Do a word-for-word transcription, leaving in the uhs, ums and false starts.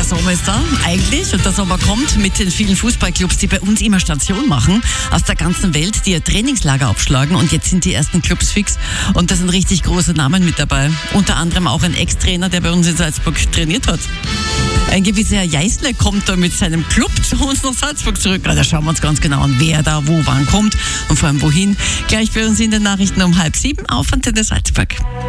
Sommer ist da eigentlich und der Sommer kommt mit den vielen Fußballclubs, die bei uns immer Station machen, aus der ganzen Welt, die ihr Trainingslager abschlagen und jetzt sind die ersten Clubs fix und da sind richtig große Namen mit dabei. Unter anderem auch ein Ex-Trainer, der bei uns in Salzburg trainiert hat. Ein gewisser Herr Jeißle kommt da mit seinem Club zu uns nach Salzburg zurück. Da schauen wir uns ganz genau an, wer da wo wann kommt und vor allem wohin. Gleich bei uns in den Nachrichten um halb sieben auf Antenne Salzburg.